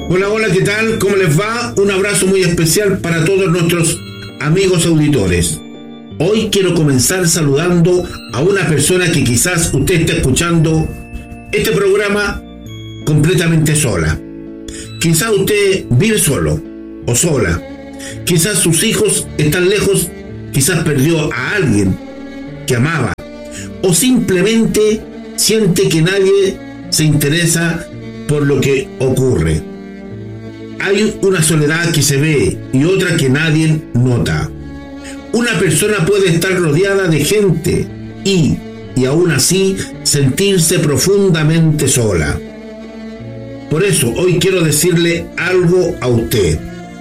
Hola, hola, ¿qué tal? ¿Cómo les va? Un abrazo muy especial para todos nuestros amigos auditores. Hoy quiero comenzar saludando a una persona que quizás usted esté escuchando este programa completamente sola. Quizás usted vive solo o sola. Quizás sus hijos están lejos, quizás perdió a alguien que amaba. O simplemente siente que nadie se interesa por lo que ocurre. Hay una soledad que se ve y otra que nadie nota. Una persona puede estar rodeada de gente y aún así sentirse profundamente sola. Por eso hoy quiero decirle algo a usted.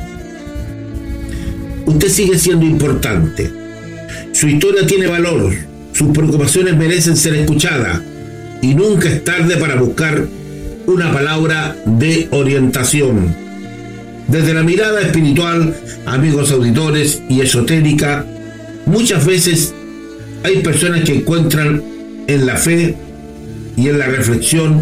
Usted sigue siendo importante. Su historia tiene valor. Sus preocupaciones merecen ser escuchadas. Y nunca es tarde para buscar una palabra de orientación. Desde la mirada espiritual, amigos auditores, y esotérica, muchas veces hay personas que encuentran en la fe y en la reflexión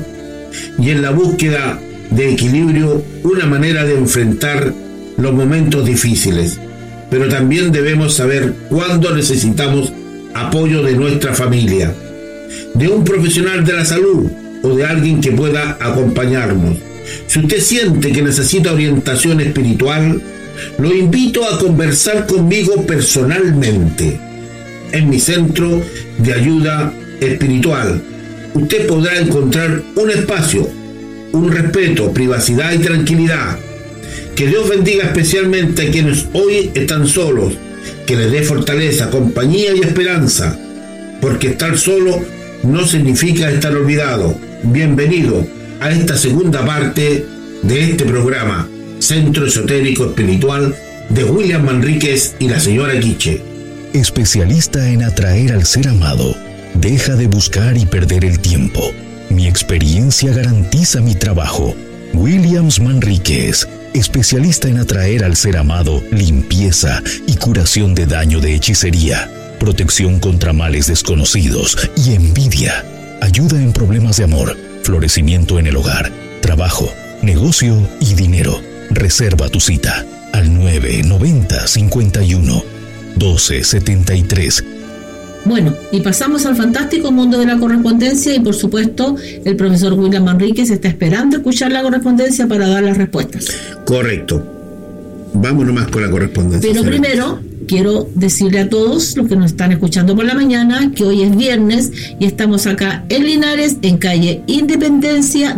y en la búsqueda de equilibrio una manera de enfrentar los momentos difíciles. Pero también debemos saber cuándo necesitamos apoyo de nuestra familia, de un profesional de la salud o de alguien que pueda acompañarnos. Si usted siente que necesita orientación espiritual, lo invito a conversar conmigo personalmente en mi centro de ayuda espiritual. Usted podrá encontrar un espacio, un respeto, privacidad y tranquilidad. Que Dios bendiga especialmente a quienes hoy están solos, que les dé fortaleza, compañía y esperanza, porque estar solo no significa estar olvidado. Bienvenido a esta segunda parte de este programa, Centro Esotérico Espiritual de William Manríquez y la señora Quiche. Especialista en atraer al ser amado. Deja de buscar y perder el tiempo. Mi experiencia garantiza mi trabajo. Williams Manríquez, especialista en atraer al ser amado, limpieza y curación de daño de hechicería, protección contra males desconocidos y envidia, ayuda en problemas de amor, florecimiento en el hogar, trabajo, negocio y dinero. Reserva tu cita al 990 51 12 73. Bueno, y pasamos al fantástico mundo de la correspondencia y por supuesto el profesor William Manríquez está esperando escuchar la correspondencia para dar las respuestas. Correcto. Vamos nomás con la correspondencia. Pero primero quiero decirle a todos los que nos están escuchando por la mañana que hoy es viernes y estamos acá en Linares, en calle Independencia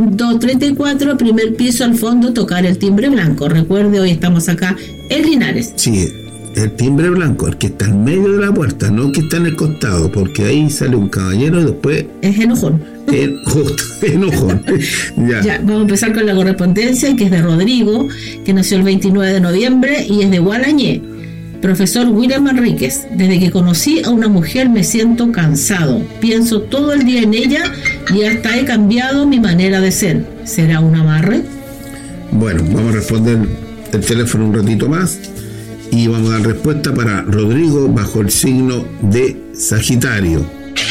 234, primer piso al fondo, tocar el timbre blanco. Recuerde, hoy estamos acá en Linares. Sí, el timbre blanco, el que está en medio de la puerta, no el que está en el costado, porque ahí sale un caballero y después... Es enojón. Justo, enojón. Ya, vamos a empezar con la correspondencia, que es de Rodrigo, que nació el 29 de noviembre y es de Gualañé. Profesor William Manríquez, desde que conocí a una mujer me siento cansado. Pienso todo el día en ella y hasta he cambiado mi manera de ser. ¿Será un amarre? Bueno, vamos a responder el teléfono un ratito más y vamos a dar respuesta para Rodrigo bajo el signo de Sagitario.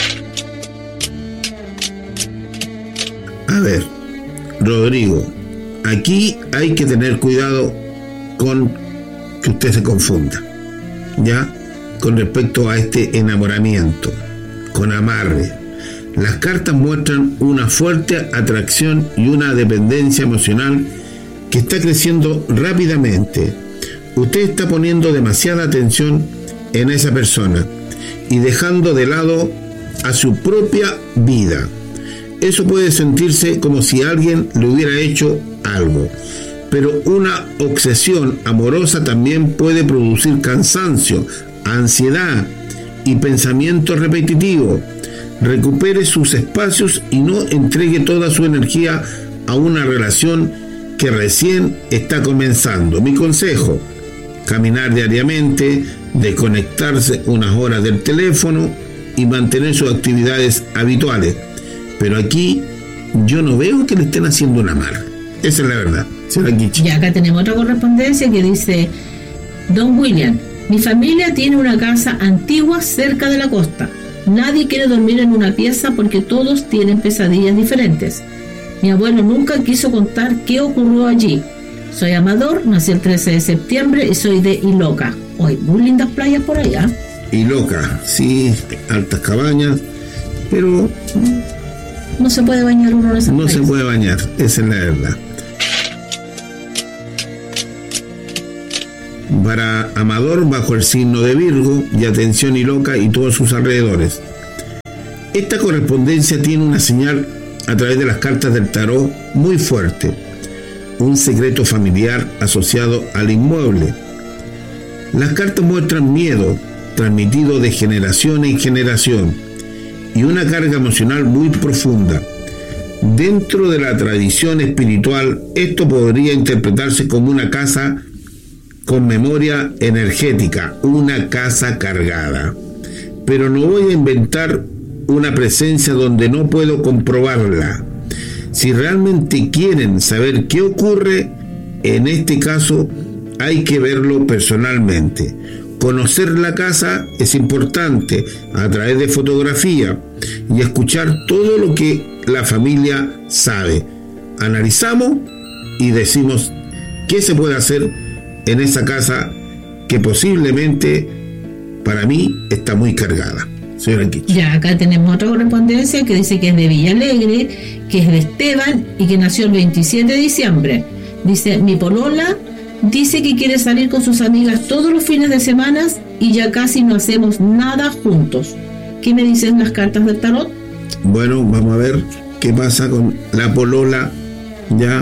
A ver, Rodrigo, aquí hay que tener cuidado con que usted se confunda, ¿ya? Con respecto a este enamoramiento, con amarre. Las cartas muestran una fuerte atracción y una dependencia emocional que está creciendo rápidamente. Usted está poniendo demasiada atención en esa persona y dejando de lado a su propia vida. Eso puede sentirse como si alguien le hubiera hecho algo, pero una obsesión amorosa también puede producir cansancio, ansiedad y pensamiento repetitivo. Recupere sus espacios y no entregue toda su energía a una relación que recién está comenzando. Mi consejo: caminar diariamente, desconectarse unas horas del teléfono y mantener sus actividades habituales. Pero aquí yo no veo que le estén haciendo una amarre. Esa es la verdad, señora Quiche. Y acá tenemos otra correspondencia que dice: Don William, mi familia tiene una casa antigua cerca de la costa. Nadie quiere dormir en una pieza porque todos tienen pesadillas diferentes. Mi abuelo nunca quiso contar qué ocurrió allí. Soy Amador, nací el 13 de septiembre y soy de Iloca. Hoy, muy lindas playas por allá. Iloca, sí, altas cabañas, pero no se puede bañar uno en esas playas. No se puede bañar, esa es la verdad. Para Amador, bajo el signo de Virgo, y atención Iloca y todos sus alrededores. Esta correspondencia tiene una señal a través de las cartas del tarot muy fuerte. Un secreto familiar asociado al inmueble. Las cartas muestran miedo transmitido de generación en generación y una carga emocional muy profunda. Dentro de la tradición espiritual, esto podría interpretarse como una casa con memoria energética, una casa cargada. Pero no voy a inventar una presencia donde no puedo comprobarla. Si realmente quieren saber qué ocurre, en este caso hay que verlo personalmente. Conocer la casa es importante a través de fotografía y escuchar todo lo que la familia sabe. Analizamos y decimos qué se puede hacer en esa casa que posiblemente para mí está muy cargada. Señora Quiche. Ya, acá tenemos otra correspondencia que dice que es de Villalegre, que es de Esteban y que nació el 27 de diciembre. Dice, mi polola dice que quiere salir con sus amigas todos los fines de semana y ya casi no hacemos nada juntos. ¿Qué me dicen las cartas del tarot? Bueno, vamos a ver qué pasa con la polola. Ya.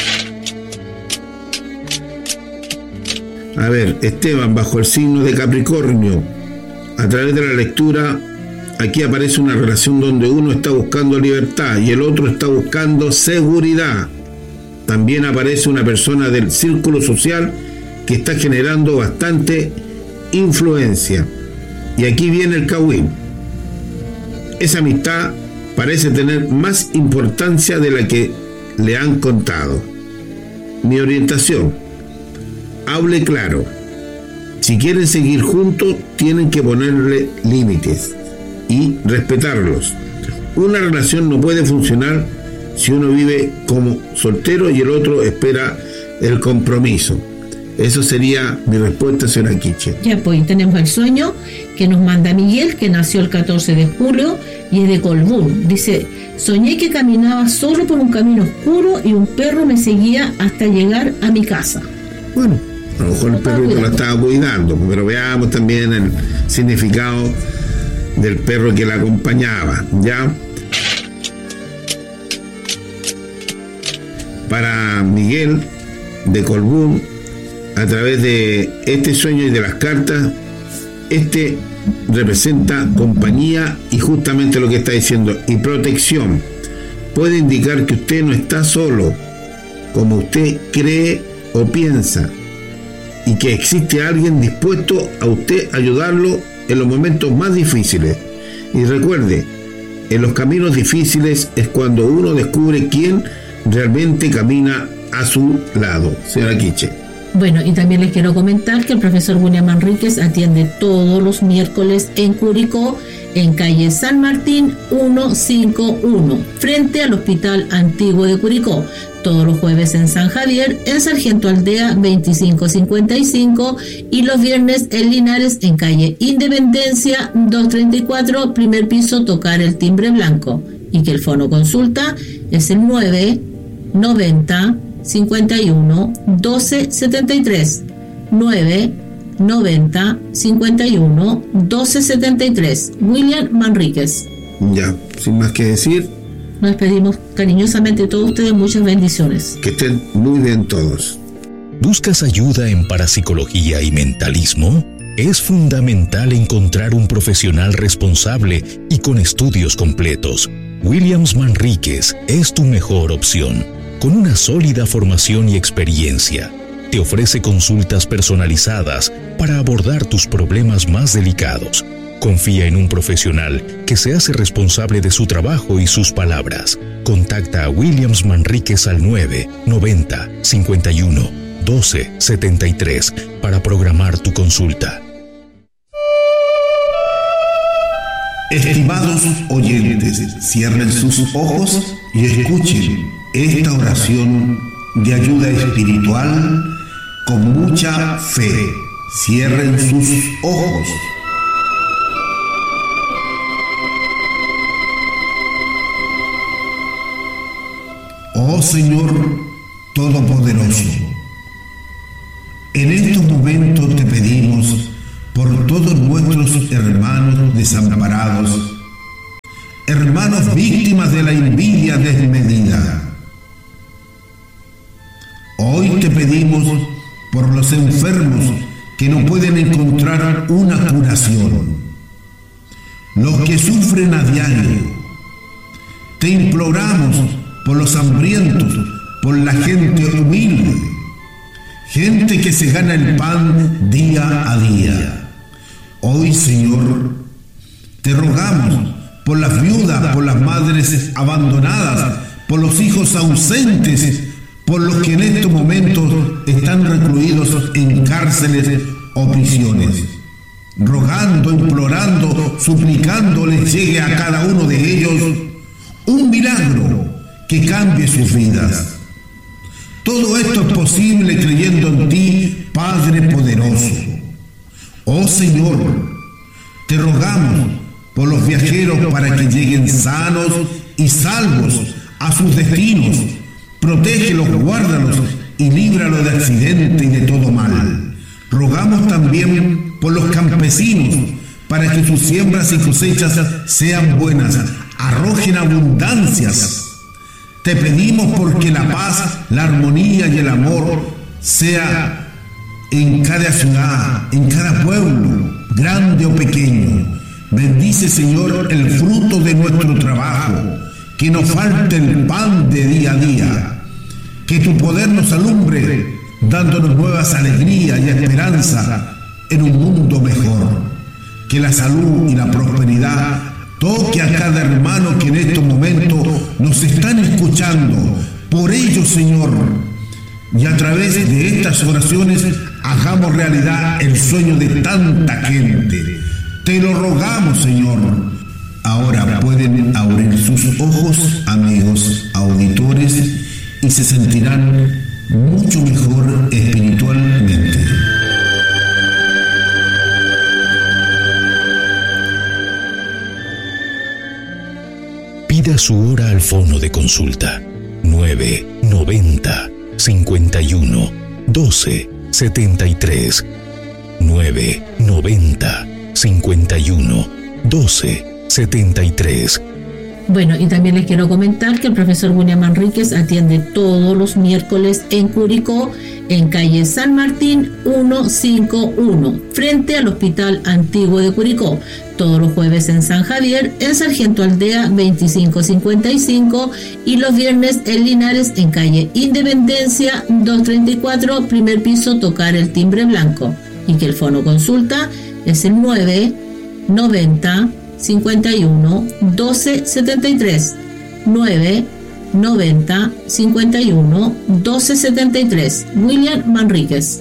A ver, Esteban, bajo el signo de Capricornio, a través de la lectura, aquí aparece una relación donde uno está buscando libertad y el otro está buscando seguridad. También aparece una persona del círculo social que está generando bastante influencia. Y aquí viene el Kawin. Esa amistad parece tener más importancia de la que le han contado. Mi orientación: hable claro. Si quieren seguir juntos, tienen que ponerle límites y respetarlos. Una relación no puede funcionar si uno vive como soltero y el otro espera el compromiso. Eso sería mi respuesta, señora Quiche. Ya, pues tenemos el sueño que nos manda Miguel, que nació el 14 de julio y es de Colbún. Dice, soñé que caminaba solo por un camino oscuro y un perro me seguía hasta llegar a mi casa. Bueno, a lo mejor el perrito la estaba cuidando, pero veamos también el significado del perro que la acompañaba, ¿ya? Para Miguel de Colbún, a través de este sueño y de las cartas, este representa compañía y justamente lo que está diciendo, y protección. Puede indicar que usted no está solo, como usted cree o piensa, y que existe alguien dispuesto a usted ayudarlo en los momentos más difíciles. Y recuerde, en los caminos difíciles es cuando uno descubre quién realmente camina a su lado. Señora Quiche. Bueno, y también les quiero comentar que el profesor William Manríquez atiende todos los miércoles en Curicó, en calle San Martín 151, frente al Hospital Antiguo de Curicó. Todos los jueves en San Javier, en Sargento Aldea 2555 y los viernes en Linares, en calle Independencia 234, primer piso, tocar el timbre blanco. Y que el fono consulta es el 990 51 12 73 990 51 12 73. William Manríquez. Ya, sin más que decir, nos despedimos cariñosamente de todos ustedes. Muchas bendiciones. Que estén muy bien todos. ¿Buscas ayuda en parapsicología y mentalismo? Es fundamental encontrar un profesional responsable y con estudios completos. Williams Manríquez es tu mejor opción. Con una sólida formación y experiencia, te ofrece consultas personalizadas para abordar tus problemas más delicados. Confía en un profesional que se hace responsable de su trabajo y sus palabras. Contacta a Williams Manríquez al 990 51 12 73 para programar tu consulta. Estimados oyentes, cierren sus ojos y escuchen esta oración de ayuda espiritual con mucha fe. Cierren sus ojos. Oh Señor Todopoderoso, en estos momentos te pedimos por todos nuestros hermanos desamparados, hermanos víctimas de la envidia desmedida. Hoy te pedimos por los enfermos que no pueden encontrar una curación, los que sufren a diario. Te imploramos por los hambrientos, por la gente humilde, gente que se gana el pan día a día. Hoy, Señor, te rogamos por las viudas, por las madres abandonadas, por los hijos ausentes, por los que en estos momentos están recluidos en cárceles o prisiones. Rogando, implorando, suplicando les llegue a cada uno de ellos un milagro que cambie sus vidas. Todo esto es posible creyendo en ti, Padre poderoso. Oh Señor, te rogamos por los viajeros para que lleguen sanos y salvos a sus destinos. Protégelos, guárdalos y líbralos de accidentes y de todo mal. Rogamos también por los campesinos para que sus siembras y cosechas sean buenas, arrojen abundancias. Te pedimos porque la paz, la armonía y el amor sea en cada ciudad, en cada pueblo, grande o pequeño. Bendice, Señor, el fruto de nuestro trabajo, que nos falte el pan de día a día, que tu poder nos alumbre, dándonos nuevas alegrías y esperanza en un mundo mejor. Que la salud y la prosperidad toque a cada hermano que en estos momentos nos están escuchando. Por ello, Señor, y a través de estas oraciones hagamos realidad el sueño de tanta gente. Te lo rogamos, Señor. Ahora pueden abrir sus ojos, amigos auditores, y se sentirán mucho mejor espiritualmente. Pida su hora al fono de consulta 990 51 12 73 990 51 12 73. Bueno, y también les quiero comentar que el profesor William Manríquez atiende todos los miércoles en Curicó, en calle San Martín 151, frente al Hospital Antiguo de Curicó. Todos los jueves en San Javier, en Sargento Aldea 2555, y los viernes en Linares, en calle Independencia 234, primer piso, tocar el timbre blanco. Y que el fono consulta es el 990 51 12 73, 990 51 12 73. William Manríquez.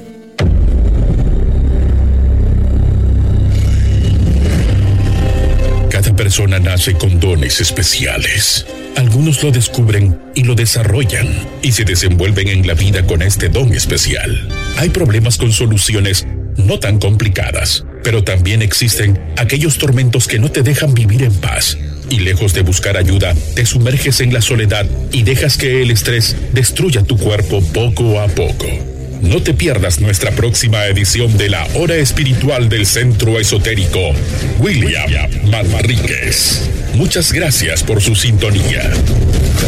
Cada persona nace con dones especiales. Algunos lo descubren y lo desarrollan y se desenvuelven en la vida con este don especial. Hay problemas con soluciones no tan complicadas, pero también existen aquellos tormentos que no te dejan vivir en paz. Y lejos de buscar ayuda, te sumerges en la soledad y dejas que el estrés destruya tu cuerpo poco a poco. No te pierdas nuestra próxima edición de la Hora Espiritual del Centro Esotérico William Manríquez. Muchas gracias por su sintonía.